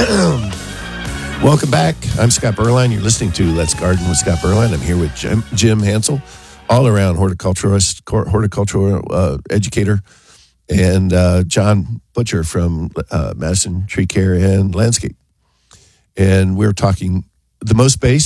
Welcome back. I'm Scott Berline. You're listening to Let's Garden with Scott Berline. I'm here with Jim Hansel, all-around horticulturalist, horticultural educator, and John Butcher from Madison Tree Care and Landscape. And we're talking the most base